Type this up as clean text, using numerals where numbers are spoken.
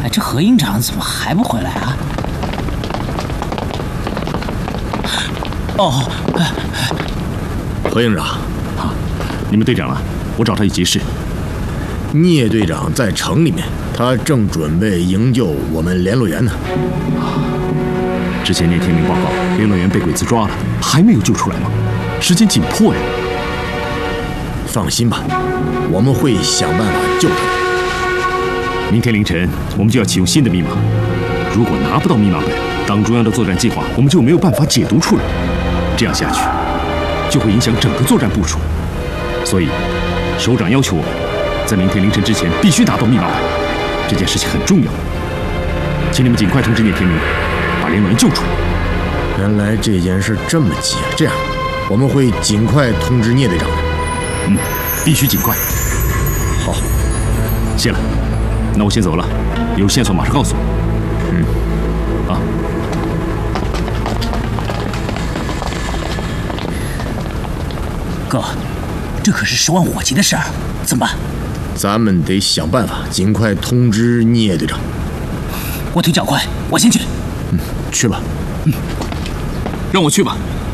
哎，这何营长怎么还不回来啊？哦， 何营长， 啊，你们队长了，我找他有急事。 聂队长在城里面，他正准备营救我们联络员呢。 之前聂天明报告，联络员被鬼子抓了，还没有救出来吗？时间紧迫呀！ 放心吧，我们会想办法救他。 明天凌晨我们就要启用新的密码，如果拿不到密码本，党中央的作战计划我们就没有办法解读出来。这样下去，就会影响整个作战部署。所以，首长要求我们在明天凌晨之前必须拿到密码本，这件事情很重要，请你们尽快通知聂天明，把联络员救出来。 原来这件事这么急啊！这样，我们会尽快通知聂队长的。 必须尽快。 好， 谢了，那我先走了，有线索马上告诉我。啊。 哥，这可是10万火急的事儿，怎么办？ 咱们得想办法尽快通知聂队长。 我腿脚快，我先去。 去吧。 让我去吧。